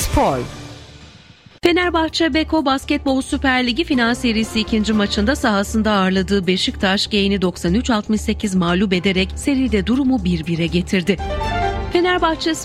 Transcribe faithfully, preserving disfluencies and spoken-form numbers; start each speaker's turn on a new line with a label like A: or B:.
A: Spor. Fenerbahçe Beko Basketbol Süper Ligi final serisi ikinci maçında sahasında ağırladığı Beşiktaş Genç'i doksan üç altmış sekiz mağlup ederek seride durumu bir bire getirdi. Fenerbahçe